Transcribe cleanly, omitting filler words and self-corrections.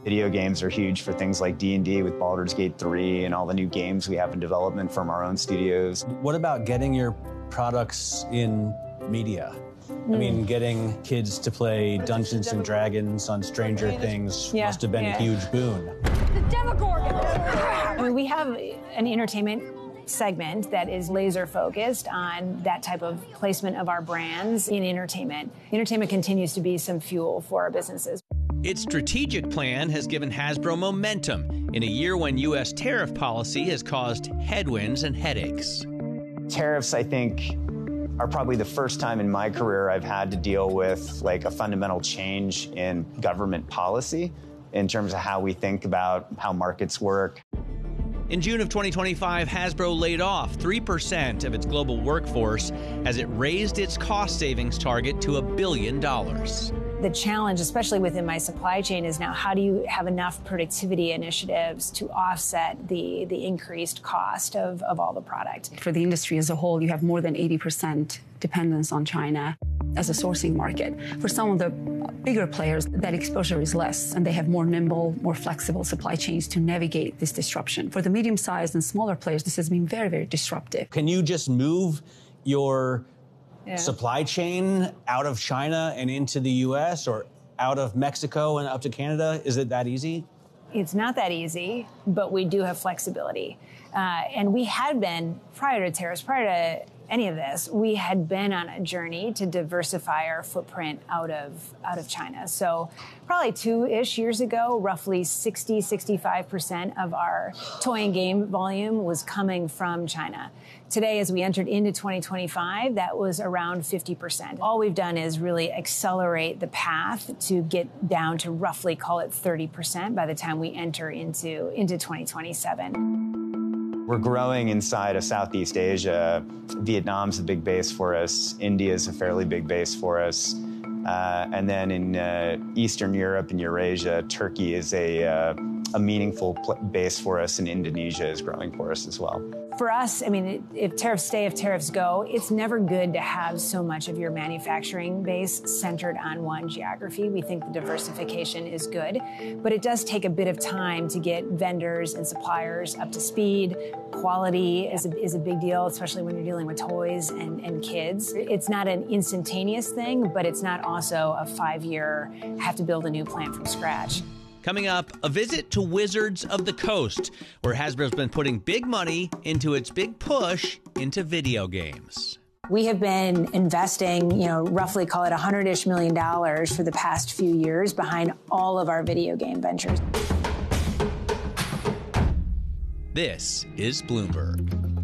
Video games are huge for things like D&D with Baldur's Gate 3 and all the new games we have in development from our own studios. What about getting your products in media? I mean, getting kids to play Dungeons and Dragons on Stranger Things must have been a huge boon. The Demogorgon! I mean, we have an entertainment segment that is laser focused on that type of placement of our brands in entertainment. Entertainment continues to be some fuel for our businesses. Its strategic plan has given Hasbro momentum in a year when U.S. tariff policy has caused headwinds and headaches. Tariffs, I think, are probably the first time in my career I've had to deal with like a fundamental change in government policy in terms of how we think about how markets work. In June of 2025, Hasbro laid off 3% of its global workforce as it raised its cost savings target to $1 billion. The challenge, especially within my supply chain, is now how do you have enough productivity initiatives to offset the increased cost of all the product? For the industry as a whole, you have more than 80% dependence on China as a sourcing market. For some of the bigger players, that exposure is less, and they have more nimble, more flexible supply chains to navigate this disruption. For the medium-sized and smaller players, this has been very, very disruptive. Can you just move your supply chain out of China and into the U.S. or out of Mexico and up to Canada? Is it that easy? It's not that easy, but we do have flexibility. And we had been, prior to tariffs, prior to any of this, we had been on a journey to diversify our footprint out of China. So probably 2-ish years ago, roughly 65% of our toy and game volume was coming from China. Today, as we entered into 2025, that was around 50%. All we've done is really accelerate the path to get down to roughly, call it 30% by the time we enter into 2027. We're growing inside of Southeast Asia. Vietnam's a big base for us. India's a fairly big base for us. And then in Eastern Europe and Eurasia, Turkey is a meaningful base for us, and Indonesia is growing for us as well. For us, I mean, if tariffs stay, if tariffs go, it's never good to have so much of your manufacturing base centered on one geography. We think the diversification is good, but it does take a bit of time to get vendors and suppliers up to speed. Quality is a big deal, especially when you're dealing with toys and kids. It's not an instantaneous thing, but it's not also a 5-year, have to build a new plant from scratch. Coming up, a visit to Wizards of the Coast, where Hasbro's been putting big money into its big push into video games. We have been investing, roughly call it $100-ish million for the past few years behind all of our video game ventures. This is Bloomberg.